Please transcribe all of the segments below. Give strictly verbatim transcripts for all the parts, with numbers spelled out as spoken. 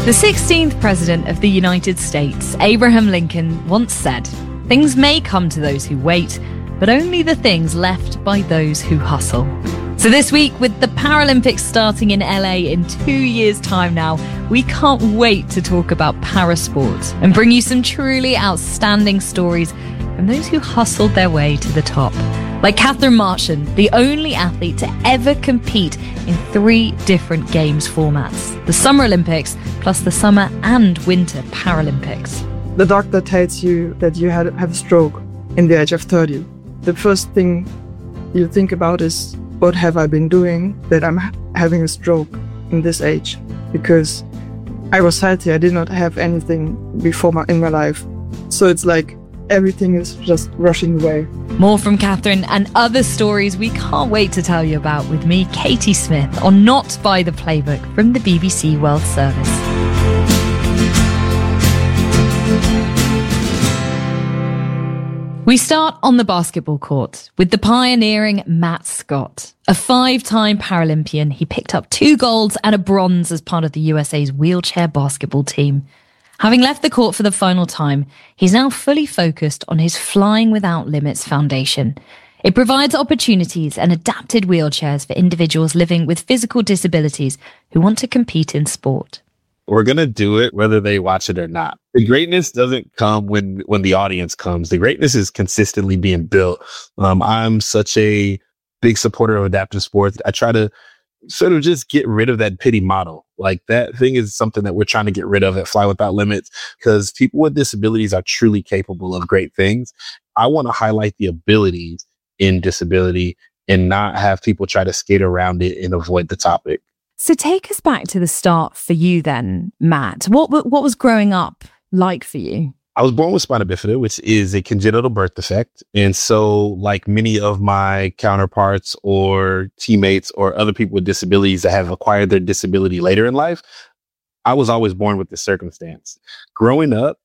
The sixteenth President of the United States, Abraham Lincoln, once said, "Things may come to those who wait, but only the things left by those who hustle." So this week, with the Paralympics starting in L A in two years' time now, we can't wait to talk about parasport and bring you some truly outstanding stories from those who hustled their way to the top. Like Catherine Marchand, the only athlete to ever compete in three different games formats. The Summer Olympics, plus the Summer and Winter Paralympics. The doctor tells you that you had have a stroke in the age of thirty. The first thing you think about is, what have I been doing that I'm having a stroke in this age? Because I was healthy, I did not have anything before my, in my life. So it's like everything is just rushing away. More from Catherine and other stories we can't wait to tell you about with me, Katie Smith, on Not By the Playbook from the B B C World Service. We start on the basketball court with the pioneering Matt Scott. A five-time Paralympian, he picked up two golds and a bronze as part of the U S A's wheelchair basketball team. Having left the court for the final time, he's now fully focused on his Flying Without Limits Foundation. It provides opportunities and adapted wheelchairs for individuals living with physical disabilities who want to compete in sport. We're going to do it whether they watch it or not. The greatness doesn't come when, when the audience comes. The greatness is consistently being built. Um, I'm such a big supporter of adaptive sports. I try to sort of just get rid of that pity model. Like, that thing is something that we're trying to get rid of at Fly Without Limits, because people with disabilities are truly capable of great things. I want to highlight the abilities in disability and not have people try to skate around it and avoid the topic. So take us back to the start for you then, Matt. What what was growing up like for you? I was born with spina bifida, which is a congenital birth defect. And so, like many of my counterparts or teammates or other people with disabilities that have acquired their disability later in life, I was always born with this circumstance. Growing up,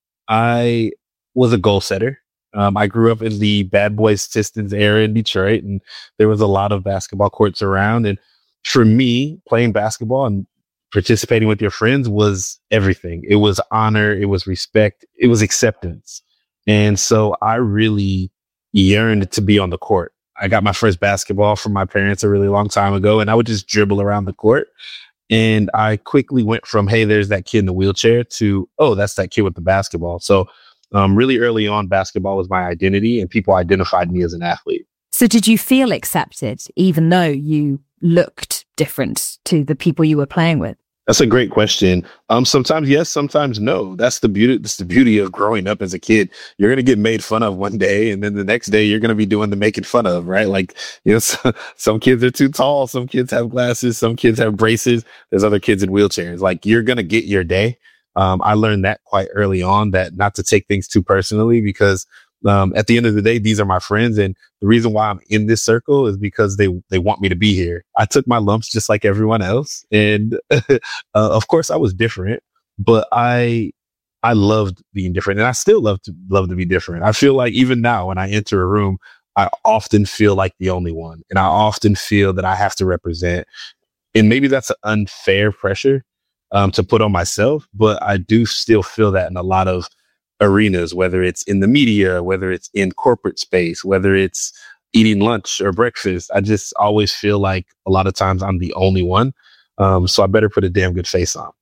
I was a goal setter. Um, I grew up in the Bad Boys Pistons era in Detroit, and there was a lot of basketball courts around. And for me, playing basketball and participating with your friends was everything. It was honor. It was respect. It was acceptance. And so I really yearned to be on the court. I got my first basketball from my parents a really long time ago, and I would just dribble around the court. And I quickly went from, hey, there's that kid in the wheelchair, to, oh, that's that kid with the basketball. So um, really early on, basketball was my identity, and people identified me as an athlete. So did you feel accepted, even though you looked different to the people you were playing with? That's a great question. Um, sometimes yes, sometimes no. That's the beauty. That's the beauty of growing up as a kid. You're going to get made fun of one day, and then the next day you're going to be doing the making fun of, right? Like, you know, so, some kids are too tall. Some kids have glasses. Some kids have braces. There's other kids in wheelchairs. Like, you're going to get your day. Um, I learned that quite early on, that not to take things too personally, because Um, at the end of the day, these are my friends. And the reason why I'm in this circle is because they, they want me to be here. I took my lumps just like everyone else. And, uh, of course I was different, but I, I loved being different, and I still love to love to be different. I feel like even now when I enter a room, I often feel like the only one, and I often feel that I have to represent. And maybe that's an unfair pressure, um, to put on myself, but I do still feel that in a lot of arenas, whether it's in the media, whether it's in corporate space, whether it's eating lunch or breakfast. I just always feel like a lot of times I'm the only one. Um, so I better put a damn good face on.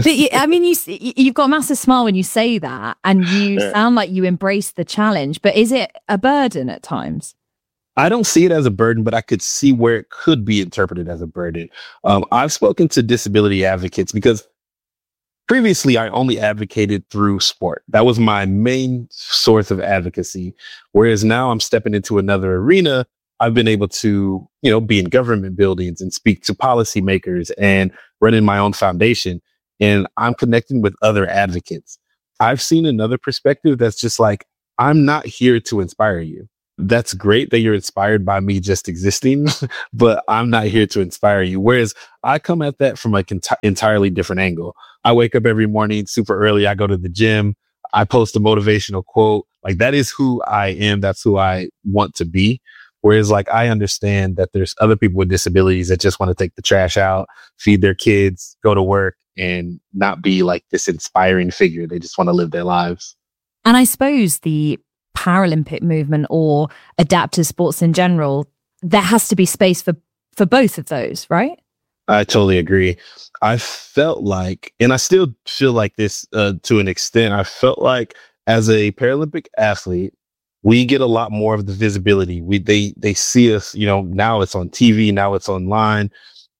I mean, you, you've got a massive smile when you say that, and you sound like you embrace the challenge, but is it a burden at times? I don't see it as a burden, but I could see where it could be interpreted as a burden. Um, I've spoken to disability advocates because previously, I only advocated through sport. That was my main source of advocacy. Whereas now I'm stepping into another arena. I've been able to, you know, be in government buildings and speak to policymakers and running my own foundation. And I'm connecting with other advocates. I've seen another perspective that's just like, I'm not here to inspire you. That's great that you're inspired by me just existing, but I'm not here to inspire you. Whereas I come at that from an enti- entirely different angle. I wake up every morning super early. I go to the gym. I post a motivational quote. Like, that is who I am. That's who I want to be. Whereas like, I understand that there's other people with disabilities that just want to take the trash out, feed their kids, go to work, and not be like this inspiring figure. They just want to live their lives. And I suppose the Paralympic movement or adaptive sports in general, there has to be space for, for both of those, right? I totally agree. I felt like, and I still feel like this uh, to an extent, I felt like as a Paralympic athlete, we get a lot more of the visibility. We they they see us, you know, now it's on T V, now it's online.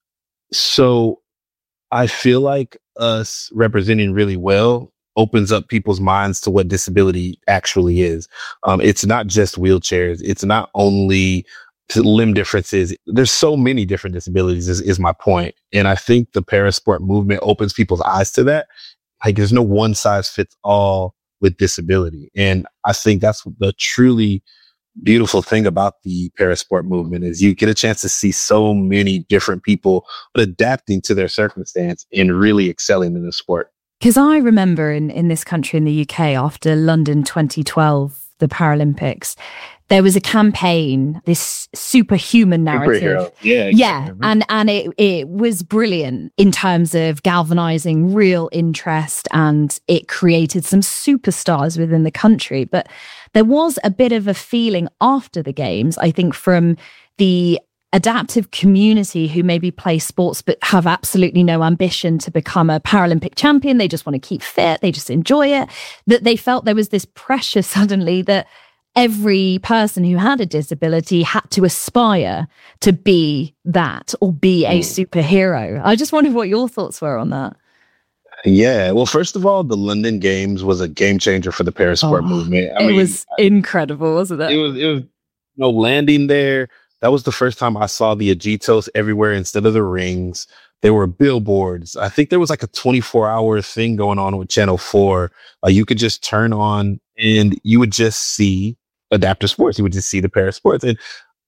So I feel like us representing really well opens up people's minds to what disability actually is. Um, it's not just wheelchairs. It's not only limb differences. There's so many different disabilities is, is my point. And I think the parasport movement opens people's eyes to that. Like, there's no one size fits all with disability. And I think that's the truly beautiful thing about the parasport movement is you get a chance to see so many different people but adapting to their circumstance and really excelling in the sport. Because I remember in, in this country, in the U K, after London twenty twelve, the Paralympics, there was a campaign, this superhuman narrative. Superhero. Yeah, yeah, and and it it was brilliant in terms of galvanizing real interest, and it created some superstars within the country. But there was a bit of a feeling after the games, I think, from the adaptive community who maybe play sports but have absolutely no ambition to become a Paralympic champion. They just want to keep fit. They just enjoy it. That they felt there was this pressure suddenly that every person who had a disability had to aspire to be that or be a superhero. I just wondered what your thoughts were on that. Yeah. Well, first of all, the London Games was a game changer for the parasport oh, movement. I it mean, was incredible, wasn't it? It was, it was, you know, landing there. That was the first time I saw the Agitos everywhere instead of the rings. There were billboards. I think there was like a twenty-four hour thing going on with Channel four. Uh, you could just turn on and you would just see adaptive sports. You would just see the parasports. And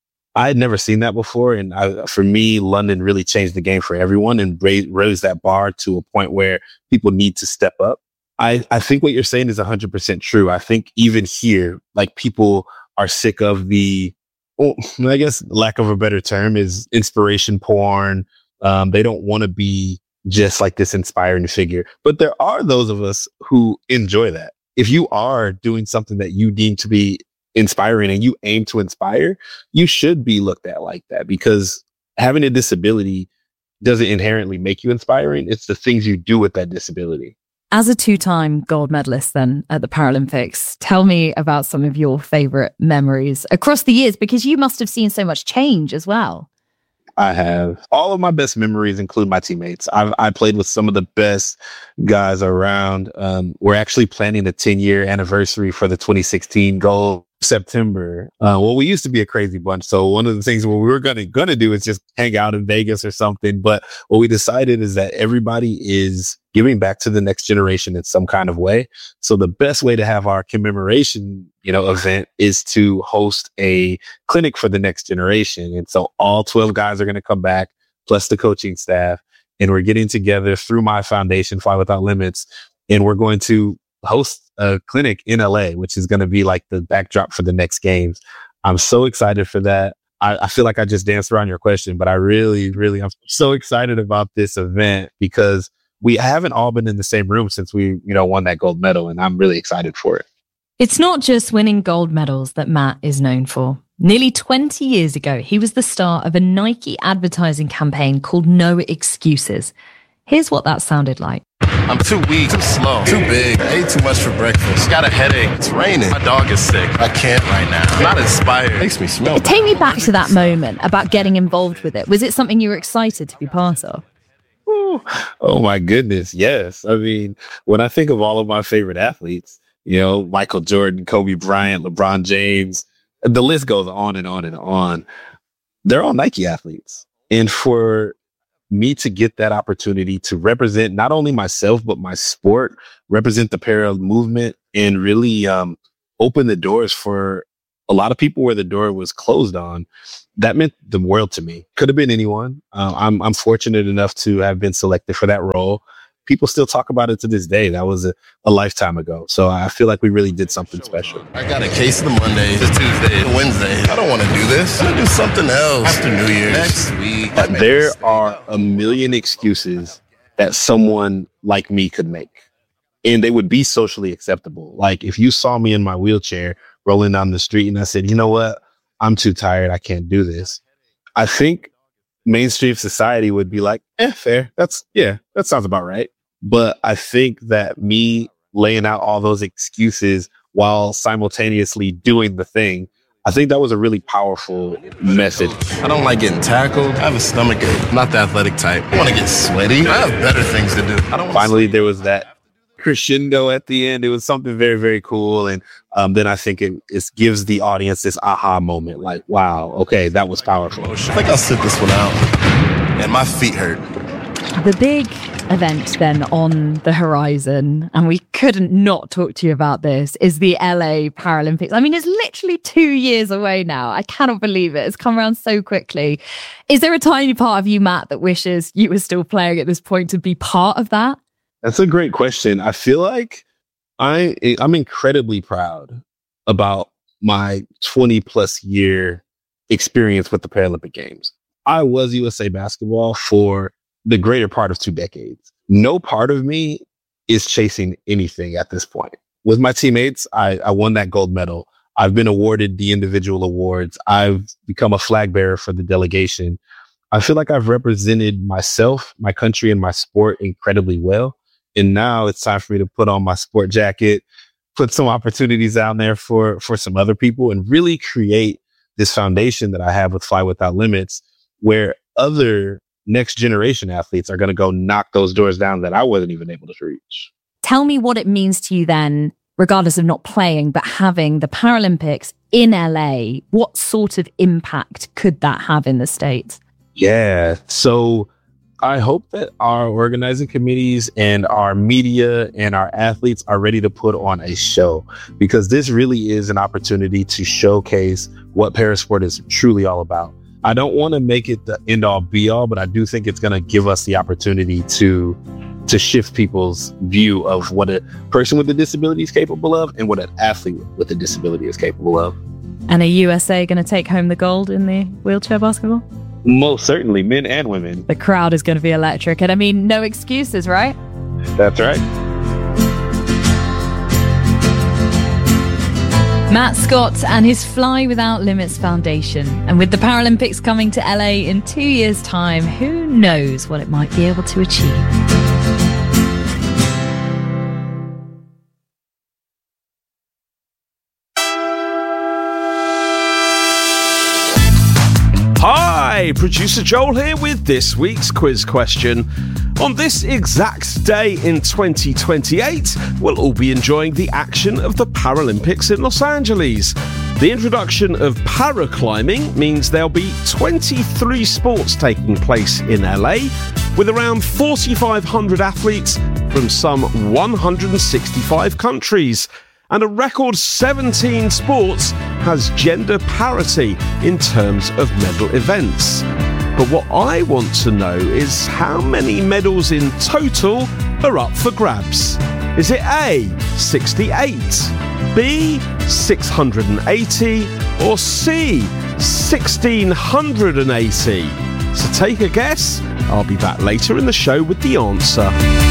I had never seen that before. And I, for me, London really changed the game for everyone and raised, raised that bar to a point where people need to step up. I, I think what you're saying is one hundred percent true. I think even here, like, people are sick of the, well, I guess lack of a better term is inspiration porn. Um, they don't want to be just like this inspiring figure. But there are those of us who enjoy that. If you are doing something that you deem to be inspiring and you aim to inspire, you should be looked at like that, because having a disability doesn't inherently make you inspiring. It's the things you do with that disability. As a two-time gold medalist then at the Paralympics, tell me about some of your favorite memories across the years, because you must have seen so much change as well. I have. All of my best memories include my teammates. I've I played with some of the best guys around. Um, we're actually planning a ten year anniversary for the twenty sixteen gold September. Uh, well, we used to be a crazy bunch. So one of the things what we were gonna gonna do is just hang out in Vegas or something. But what we decided is that everybody is giving back to the next generation in some kind of way. So the best way to have our commemoration, you know, event is to host a clinic for the next generation. And so all twelve guys are going to come back, plus the coaching staff. And we're getting together through my foundation, Fly Without Limits. And we're going to host a clinic in L A, which is going to be like the backdrop for the next games. I'm so excited for that. I, I feel like I just danced around your question, but I really, really, I'm so excited about this event because we haven't all been in the same room since we, you know, won that gold medal, and I'm really excited for it. It's not just winning gold medals that Matt is known for. Nearly twenty years ago, he was the star of a Nike advertising campaign called No Excuses. Here's what that sounded like. I'm too weak, too slow, too big, I ate too much for breakfast, got a headache, it's raining, my dog is sick, I can't right now, I'm not inspired, it makes me smell bad. Take me back to that moment about getting involved with it. Was it something you were excited to be part of? Ooh. Oh my goodness, yes. I mean, when I think of all of my favorite athletes, you know, Michael Jordan, Kobe Bryant, LeBron James, the list goes on and on and on. They're all Nike athletes. And for me to get that opportunity to represent not only myself, but my sport, represent the para movement, and really um, open the doors for a lot of people where the door was closed on, that meant the world to me. Could have been anyone. Uh, I'm, I'm fortunate enough to have been selected for that role. people still talk about it to this day. That was a, a lifetime ago. So I feel like we really did something special. I got a case of the Monday, the Tuesday, the Wednesday. I don't want to do this. I'm going to do something else after New Year's. Next week. There are a million excuses that someone like me could make, and they would be socially acceptable. Like if you saw me in my wheelchair rolling down the street and I said, you know what, I'm too tired, I can't do this, I think mainstream society would be like, eh, fair. That's, yeah, that sounds about right. But I think that me laying out all those excuses while simultaneously doing the thing, I think that was a really powerful message. I don't like getting tackled. I have a stomach ache. I'm not the athletic type. I want to get sweaty. I have better things to do. I don't Finally, there was that crescendo at the end. It was something very, very cool. And um, then I think it, it gives the audience this aha moment. Like, wow, okay, that was powerful. I think I'll sit this one out. And my feet hurt. The big event then on the horizon, and we couldn't not talk to you about this, is the L A Paralympics. I mean, it's literally two years away now. I cannot believe it. It's come around so quickly. Is there a tiny part of you, Matt, that wishes you were still playing at this point to be part of that? That's a great question. I feel like I, I'm incredibly proud about my twenty plus year experience with the Paralympic Games. I was U S A Basketball for the greater part of two decades. No part of me is chasing anything at this point. With my teammates, I, I won that gold medal. I've been awarded the individual awards. I've become a flag bearer for the delegation. I feel like I've represented myself, my country, and my sport incredibly well. And now it's time for me to put on my sport jacket, put some opportunities out there for, for some other people, and really create this foundation that I have with Fly Without Limits, where other next generation athletes are going to go knock those doors down that I wasn't even able to reach. Tell me what it means to you then, regardless of not playing, but having the Paralympics in L A. What sort of impact could that have in the States? Yeah. So I hope that our organizing committees and our media and our athletes are ready to put on a show, because this really is an opportunity to showcase what parasport is truly all about. I don't want to make it the end all be all, but I do think it's going to give us the opportunity to to shift people's view of what a person with a disability is capable of and what an athlete with a disability is capable of. And are U S A going to take home the gold in the wheelchair basketball? Most certainly, men and women. The crowd is going to be electric. And I mean, no excuses, right? That's right. Matt Scott and his Fly Without Limits Foundation. And with the Paralympics coming to L A in two years' time, who knows what it might be able to achieve? Hi, producer Joel here with this week's quiz question. On this exact day in twenty twenty-eight, we'll all be enjoying the action of the Paralympics in Los Angeles. The introduction of paraclimbing means there'll be twenty-three sports taking place in L A, with around forty-five hundred athletes from some one hundred sixty-five countries. And a record seventeen sports has gender parity in terms of medal events. But what I want to know is how many medals in total are up for grabs. Is it A, sixty-eight, B, six hundred eighty, or C, one thousand six hundred eighty? So take a guess. I'll be back later in the show with the answer.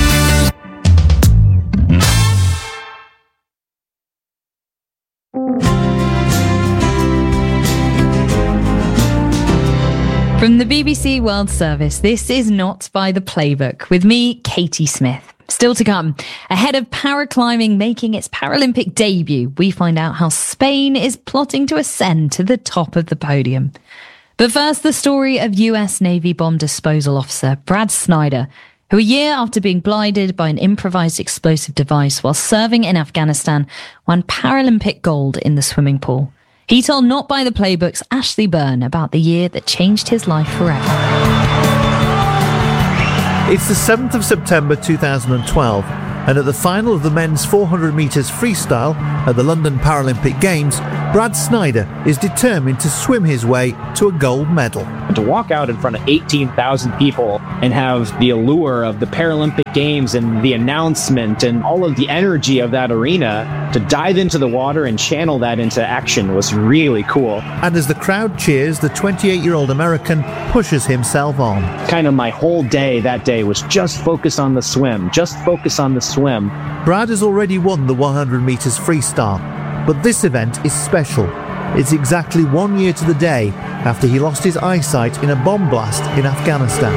From the B B C World Service, this is Not by the Playbook, with me, Katie Smith. Still to come, ahead of paraclimbing making its Paralympic debut, we find out how Spain is plotting to ascend to the top of the podium. But first, the story of U S Navy bomb disposal officer Brad Snyder, who a year after being blinded by an improvised explosive device while serving in Afghanistan, won Paralympic gold in the swimming pool. He told Not by the Playbook's Ashley Byrne about the year that changed his life forever. It's the seventh of September two thousand twelve, And at the final of the men's four hundred metres freestyle at the London Paralympic Games, Brad Snyder is determined to swim his way to a gold medal. To walk out in front of eighteen thousand people and have the allure of the Paralympic Games and the announcement and all of the energy of that arena, to dive into the water and channel that into action was really cool. And as the crowd cheers, the twenty-eight-year-old American pushes himself on. Kind of my whole day that day was just focus on the swim, just focus on the swim. Brad has already won the one hundred metres freestyle, but this event is special. It's exactly one year to the day after he lost his eyesight in a bomb blast in Afghanistan.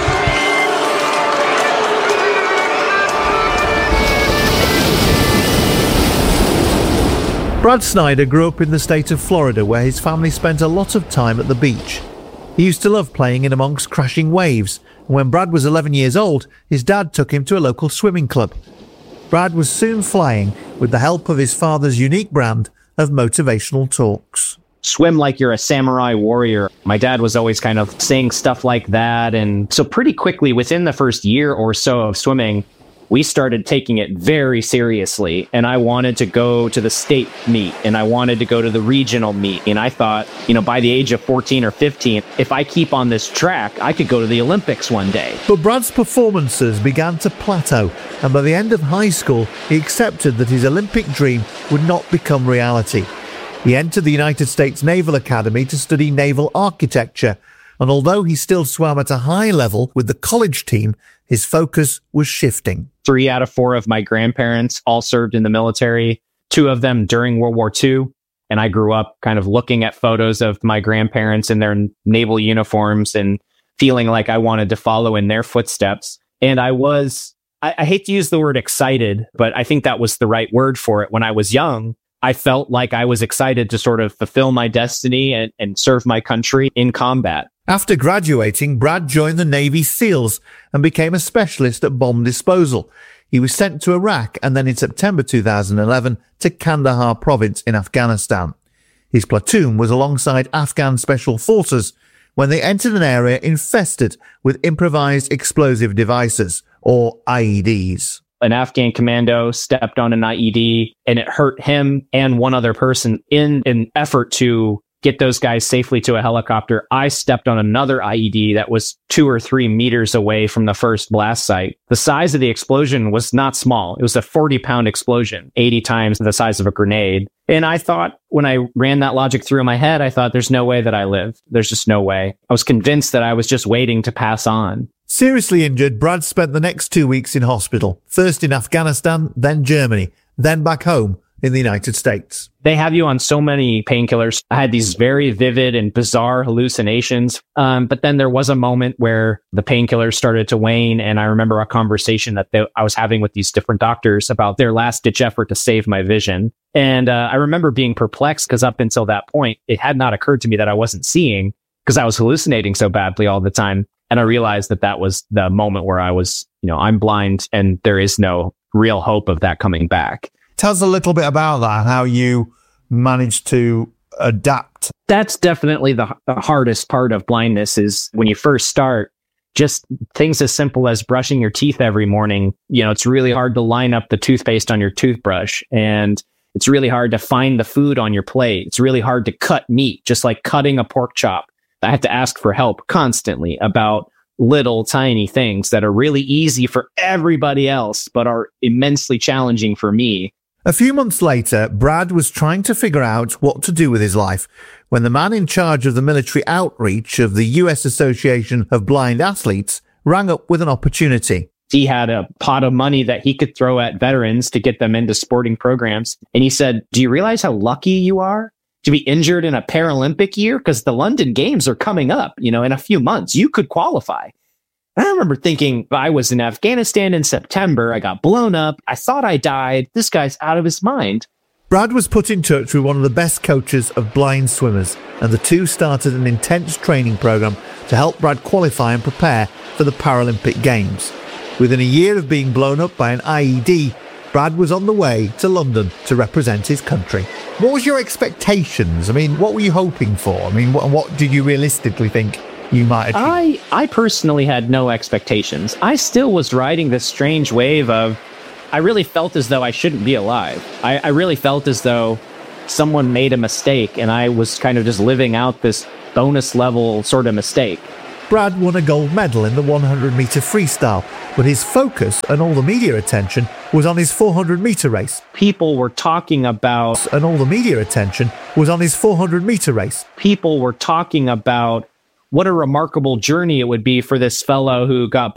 Brad Snyder grew up in the state of Florida, where his family spent a lot of time at the beach. He used to love playing in amongst crashing waves, and when Brad was eleven years old, his dad took him to a local swimming club. Brad was soon flying with the help of his father's unique brand of motivational talks. Swim like you're a samurai warrior. My dad was always kind of saying stuff like that. And so pretty quickly, within the first year or so of swimming, we started taking it very seriously. And I wanted to go to the state meet and I wanted to go to the regional meet. And I thought, you know, by the age of fourteen or fifteen, if I keep on this track, I could go to the Olympics one day. But Brad's performances began to plateau. And by the end of high school, he accepted that his Olympic dream would not become reality. He entered the United States Naval Academy to study naval architecture. And although he still swam at a high level with the college team, his focus was shifting. Three out of four of my grandparents all served in the military, two of them during World War Two. And I grew up kind of looking at photos of my grandparents in their naval uniforms and feeling like I wanted to follow in their footsteps. And I was, I, I hate to use the word excited, but I think that was the right word for it. When I was young, I felt like I was excited to sort of fulfill my destiny and, and serve my country in combat. After graduating, Brad joined the Navy SEALs and became a specialist at bomb disposal. He was sent to Iraq and then in September two thousand eleven to Kandahar province in Afghanistan. His platoon was alongside Afghan Special Forces when they entered an area infested with improvised explosive devices, or I E Ds. An Afghan commando stepped on an I E D and it hurt him and one other person. In an effort to get those guys safely to a helicopter, I stepped on another I E D that was two or three meters away from the first blast site. The size of the explosion was not small. It was a forty pound explosion, eighty times the size of a grenade. And I thought, when I ran that logic through my head, I thought, there's no way that I live. There's just no way. I was convinced that I was just waiting to pass on. Seriously injured, Brad spent the next two weeks in hospital, first in Afghanistan, then Germany, then back home in the United States. They have you on so many painkillers. I had these very vivid and bizarre hallucinations. Um, but then there was a moment where the painkillers started to wane. And I remember a conversation that they, I was having with these different doctors about their last ditch effort to save my vision. And uh, I remember being perplexed because up until that point, it had not occurred to me that I wasn't seeing because I was hallucinating so badly all the time. And I realized that that was the moment where I was, you know, I'm blind and there is no real hope of that coming back. Tell us a little bit about that, how you managed to adapt. That's definitely the, the hardest part of blindness is when you first start, just things as simple as brushing your teeth every morning. You know, it's really hard to line up the toothpaste on your toothbrush, and it's really hard to find the food on your plate. It's really hard to cut meat, just like cutting a pork chop. I have to ask for help constantly about little tiny things that are really easy for everybody else, but are immensely challenging for me. A few months later, Brad was trying to figure out what to do with his life when the man in charge of the military outreach of the U S Association of Blind Athletes rang up with an opportunity. He had a pot of money that he could throw at veterans to get them into sporting programs. And he said, do you realize how lucky you are to be injured in a Paralympic year? Because the London Games are coming up, you know, in a few months. You could qualify. I remember thinking, I was in Afghanistan in September. I got blown up. I thought I died. This guy's out of his mind. Brad was put in touch with one of the best coaches of blind swimmers, and the two started an intense training program to help Brad qualify and prepare for the Paralympic Games. Within a year of being blown up by an I E D, Brad was on the way to London to represent his country. What was your expectations? I mean, what were you hoping for? I mean, what, what did you realistically think you might achieve? I, I personally had no expectations. I still was riding this strange wave of, I really felt as though I shouldn't be alive. I, I really felt as though someone made a mistake and I was kind of just living out this bonus level sort of mistake. Brad won a gold medal in the one hundred metre freestyle, but his focus and all the media attention was on his four hundred metre race. People were talking about... And all the media attention was on his four hundred metre race. People were talking about what a remarkable journey it would be for this fellow who got